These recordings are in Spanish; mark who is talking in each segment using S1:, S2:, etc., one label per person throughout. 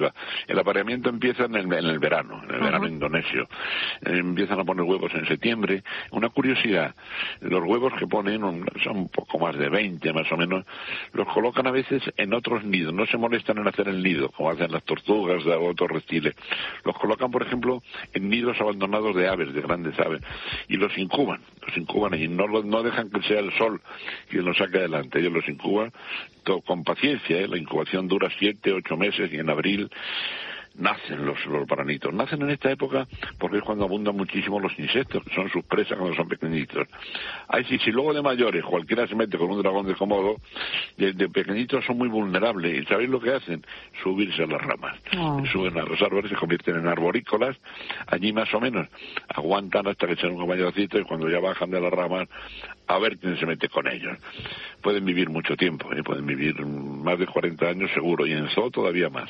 S1: El apareamiento empieza en el verano, verano indonesio. Empiezan a poner huevos en septiembre. Una curiosidad, los huevos que ponen, son un poco más de 20 más o menos, los colocan a veces en otros nidos. No se molestan en hacer el nido, como hacen las tortugas o otros reptiles. Los colocan, por ejemplo, en nidos abandonados de aves, de grandes aves, y los incuban y no dejan que sea el sol quien los saque adelante. Ellos los incuban con paciencia, La incubación dura 7, 8 meses y en abril nacen los varanitos. Nacen en esta época porque es cuando abundan muchísimo los insectos, que son sus presas cuando son pequeñitos. Si luego de mayores cualquiera se mete con un dragón de Komodo, de pequeñitos son muy vulnerables. ¿Y sabéis lo que hacen? Subirse a las ramas. Suben a los árboles, se convierten en arborícolas. Allí más o menos aguantan hasta que sean un mayorcito y cuando ya bajan de las ramas, a ver quién se mete con ellos. Pueden vivir mucho tiempo, pueden vivir más de 40 años seguro, y en zoo todavía más.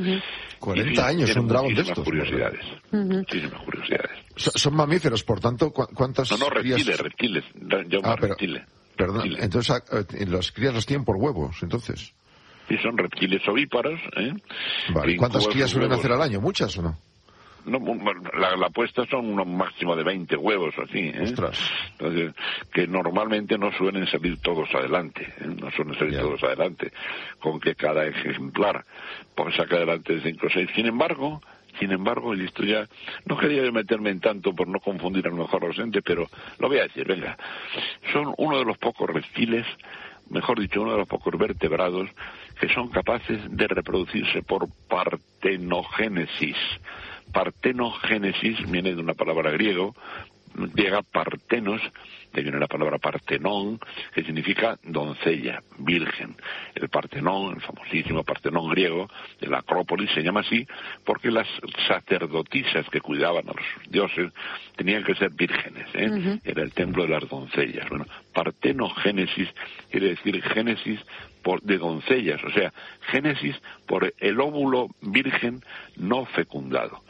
S2: 40 años, un dragón de estos.
S1: Muchísimas curiosidades.
S2: Son mamíferos, por tanto, ¿cuántas
S1: reptiles. Reptiles.
S2: Perdón, entonces los crías los tienen por huevos, entonces.
S1: Sí, son reptiles ovíparos.
S2: Vale. ¿Cuántas crías suelen hacer al año? ¿Muchas o no?
S1: No, la puesta son un máximo de 20 huevos así,
S2: Ostras.
S1: Entonces, que normalmente no suelen salir todos adelante, todos adelante, con que cada ejemplar pues saca adelante de 5 o 6. Sin embargo, y esto ya, no quería yo meterme en tanto por no confundir a lo mejor a los entes, pero lo voy a decir, venga, son uno de los pocos reptiles, mejor dicho, uno de los pocos vertebrados que son capaces de reproducirse por partenogénesis. Partenogénesis viene de una palabra griega partenos, de viene la palabra partenón, que significa doncella, virgen. El Partenón, el famosísimo Partenón griego de la Acrópolis, se llama así porque las sacerdotisas que cuidaban a los dioses tenían que ser vírgenes, Era el templo de las doncellas. Bueno, partenogénesis quiere decir génesis de doncellas, o sea, génesis por el óvulo virgen no fecundado.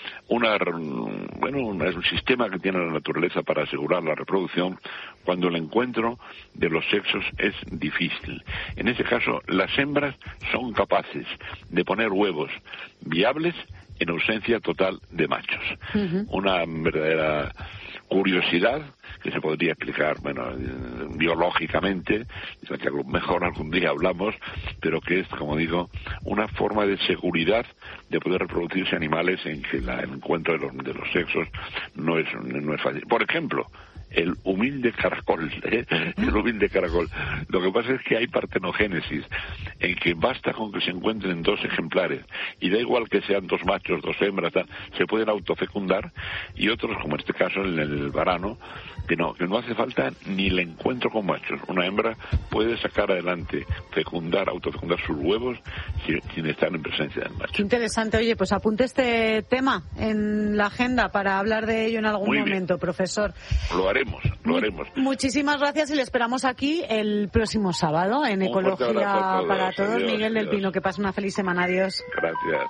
S1: Es un sistema que tiene la naturaleza para asegurar la reproducción cuando el encuentro de los sexos es difícil. En ese caso, las hembras son capaces de poner huevos viables en ausencia total de machos. Una verdadera curiosidad que se podría explicar, biológicamente, de la que a lo mejor algún día hablamos, pero que es, como digo, una forma de seguridad de poder reproducirse animales en que el encuentro de los sexos no es fácil. Por ejemplo, el humilde caracol. Lo que pasa es que hay partenogénesis, en que basta con que se encuentren 2 ejemplares, y da igual que sean 2 machos, 2 hembras, se pueden autofecundar, y otros, como en este caso en el varano, que no hace falta ni el encuentro con machos. Una hembra puede sacar adelante, autofecundar sus huevos sin estar en presencia del macho.
S3: Qué interesante. Oye, pues apunte este tema en la agenda para hablar de ello en algún momento, profesor.
S1: Lo haremos.
S3: Muchísimas gracias y le esperamos aquí el próximo sábado en Ecología para Todos. Adiós, Miguel del Pino, que pase una feliz semana. Adiós.
S1: Gracias.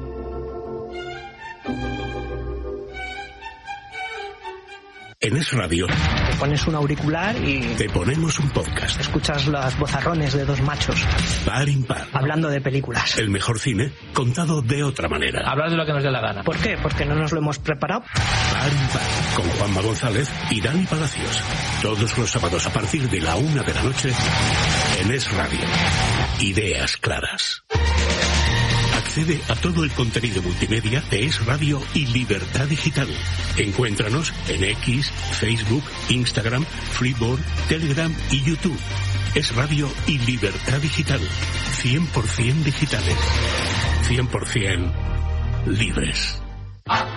S4: En Es Radio
S5: te pones un auricular y
S4: te ponemos un podcast.
S5: Escuchas los bozarrones de 2 machos
S4: par impar
S5: hablando de películas.
S4: El mejor cine contado de otra manera.
S5: Hablar de lo que nos dé la gana. ¿Por qué? Porque no nos lo hemos preparado.
S4: Par impar con Juanma González y Dani Palacios. Todos los sábados a partir de la 1 de la noche en Es Radio. Ideas claras. Accede a todo el contenido multimedia de Es Radio y Libertad Digital. Encuéntranos en X, Facebook, Instagram, Freeboard, Telegram y YouTube. Es Radio y Libertad Digital. 100% digitales. 100% libres.